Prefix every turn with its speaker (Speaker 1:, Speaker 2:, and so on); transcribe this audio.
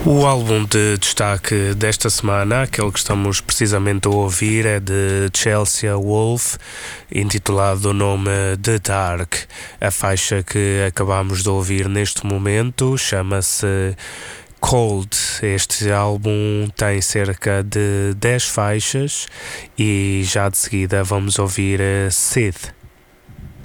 Speaker 1: O álbum de destaque desta semana, aquele que estamos precisamente a ouvir, é de Chelsea Wolfe, intitulado o nome The Dark. A faixa que acabamos de ouvir neste momento chama-se Cold. Este álbum tem cerca de 10 faixas e já de seguida vamos ouvir Sid.